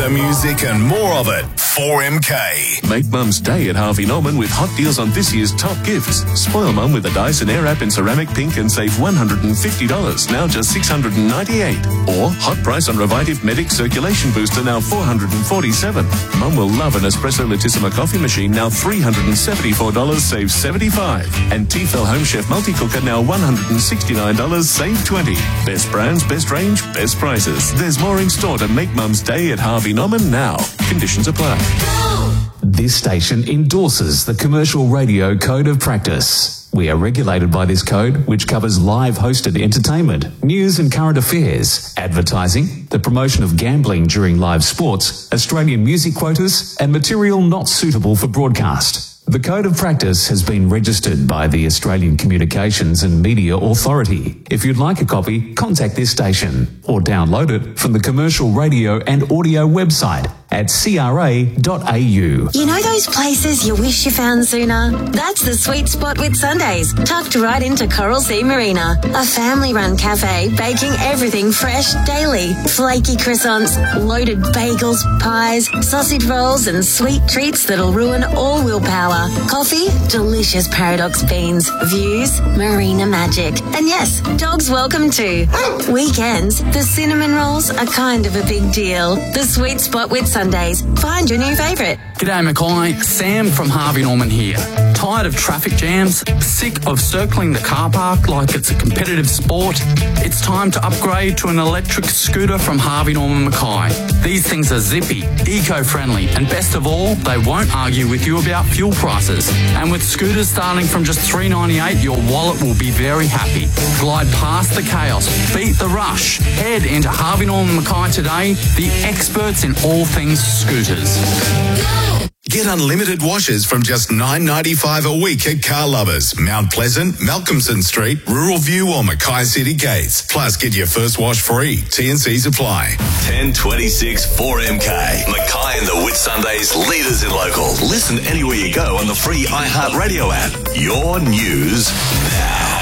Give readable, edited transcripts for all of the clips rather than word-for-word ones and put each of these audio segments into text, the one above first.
better music and more of it. 4MK. Make Mum's day at Harvey Norman with hot deals on this year's top gifts. Spoil Mum with a Dyson Airwrap in ceramic pink and save $150, now just $698. Or hot price on Revitive Medic Circulation Booster, now $447. Mum will love an Espresso Latissima coffee machine, now $374, save $75. And Tefal Home Chef Multi-Cooker, now $169, save $20. Best brands, best range, best prices. There's more in store to make Mum's day at Harvey Norman now. Conditions apply. This station endorses the Commercial Radio Code of Practice. We are regulated by this code, which covers live hosted entertainment, news and current affairs, advertising, the promotion of gambling during live sports, Australian music quotas, and material not suitable for broadcast. The Code of Practice has been registered by the Australian Communications and Media Authority. If you'd like a copy, contact this station or download it from the Commercial Radio and Audio website at cra.au. You know those places you wish you found sooner? That's the Sweet Spot with Sundays, tucked right into Coral Sea Marina. A family-run cafe baking everything fresh daily. Flaky croissants, loaded bagels, pies, sausage rolls and sweet treats that'll ruin all willpower. Coffee, delicious Paradox beans, views, marina magic. And yes, dogs welcome too. Weekends, the cinnamon rolls are kind of a big deal. The Sweet Spot with Sundays. Find your new favourite. G'day Mackay, Sam from Harvey Norman here. Tired of traffic jams? Sick of circling the car park like it's a competitive sport? It's time to upgrade to an electric scooter from Harvey Norman Mackay. These things are zippy, eco-friendly, and best of all, they won't argue with you about fuel prices. And with scooters starting from just $3.98, your wallet will be very happy. Glide past the chaos, beat the rush. Head into Harvey Norman Mackay today, the experts in all things scooters. Get unlimited washes from just $9.95 a week at Car Lovers, Mount Pleasant, Malcolmson Street, Rural View or Mackay City Gates. Plus, get your first wash free. T&Cs apply. 1026 4MK. Mackay and the Whitsundays, leaders in local. Listen anywhere you go on the free iHeartRadio app. Your news now.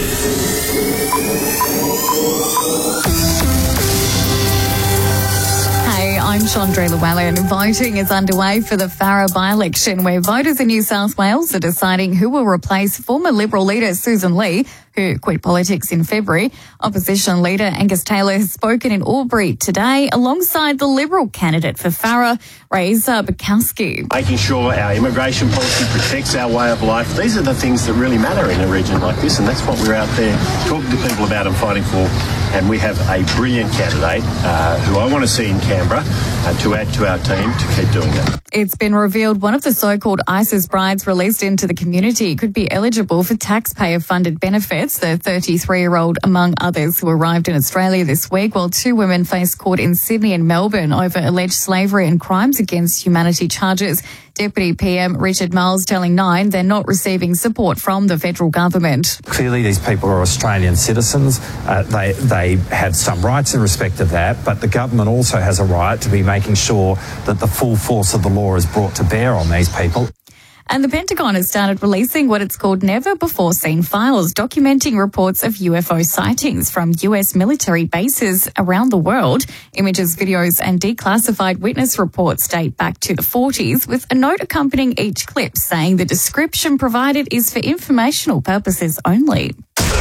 I'm Chandra Llewellyn. Voting is underway for the Farrer by-election, where voters in New South Wales are deciding who will replace former Liberal leader Susan Lee, who quit politics in February. Opposition leader Angus Taylor has spoken in Albury today alongside the Liberal candidate for Farrer, Reza Bukowski. Making sure our immigration policy protects our way of life. These are the things that really matter in a region like this, and that's what we're out there talking to people about and fighting for. And we have a brilliant candidate who I want to see in Canberra to add to our team to keep doing it. It's been revealed one of the so-called ISIS brides released into the community could be eligible for taxpayer-funded benefits. The 33-year-old, among others, who arrived in Australia this week, while two women face court in Sydney and Melbourne over alleged slavery and crimes against humanity charges. Deputy PM Richard Miles telling Nine they're not receiving support from the federal government. Clearly, these people are Australian citizens. They have some rights in respect of that, but the government also has a right to be making sure that the full force of the law is brought to bear on these people. And the Pentagon has started releasing what it's called never-before-seen files, documenting reports of UFO sightings from US military bases around the world. Images, videos and declassified witness reports date back to the 40s, with a note accompanying each clip saying the description provided is for informational purposes only.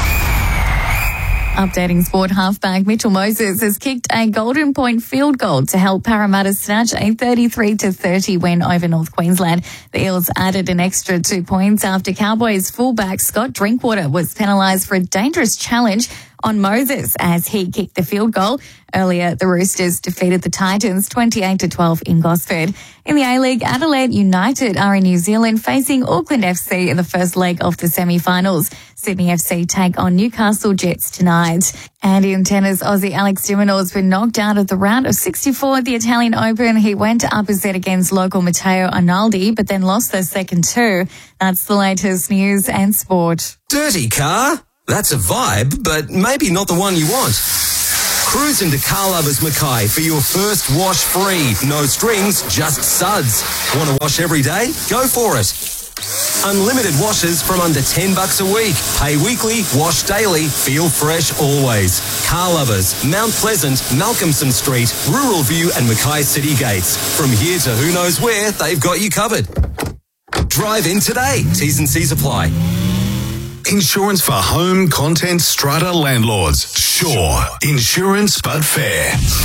Updating sport, halfback Mitchell Moses has kicked a Golden Point field goal to help Parramatta snatch a 33-30 win over North Queensland. The Eels added an extra 2 points after Cowboys fullback Scott Drinkwater was penalised for a dangerous challenge on Moses as he kicked the field goal. Earlier, the Roosters defeated the Titans 28-12 in Gosford. In the A-League, Adelaide United are in New Zealand facing Auckland FC in the first leg of the semi-finals. Sydney FC take on Newcastle Jets tonight. And in tennis, Aussie Alex de Minaur has been knocked out of the round of 64 at the Italian Open. He went to upper set against local Matteo Arnaldi, but then lost the second two. That's the latest news and sport. Dirty car? That's a vibe, but maybe not the one you want. Cruise into Car Lovers Mackay for your first wash free. No strings, just suds. Want to wash every day? Go for it. Unlimited washes from under $10 a week. Pay weekly, wash daily, feel fresh always. Car Lovers, Mount Pleasant, Malcolmson Street, Rural View and Mackay City Gates. From here to who knows where, they've got you covered. Drive in today. T's and C's apply. Insurance for home, content, strata landlords. Sure. Insurance but fair.